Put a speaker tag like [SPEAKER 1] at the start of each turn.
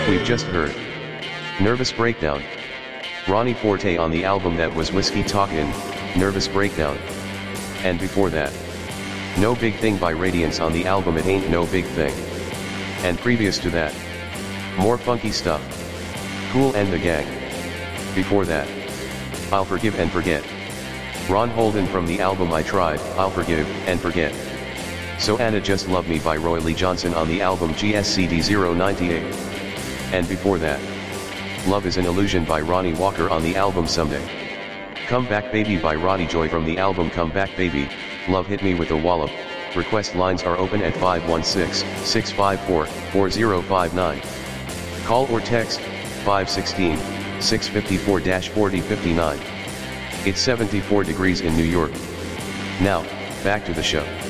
[SPEAKER 1] We've just heard Nervous Breakdown, Ronnie Forte on the album That Was Whiskey Talkin', Nervous Breakdown. And before that, No Big Thing by Radiance on the album It Ain't No Big Thing. And previous to that, more funky stuff, Kool and the Gang. Before that, I'll Forgive and Forget, Ron Holden from the album I Tried, I'll Forgive and Forget. So Anna Just Love Me by Roy Lee Johnson on the album GSCD 098. And before that, Love Is an Illusion by Ronnie Walker on the album Someday. Come Back Baby by Roddy Joy from the album Come Back Baby, Love Hit Me With a Wallop. Request lines are open at 516-654-4059. Call or text, 516-654-4059. It's 74 degrees in New York. Now, back to the show.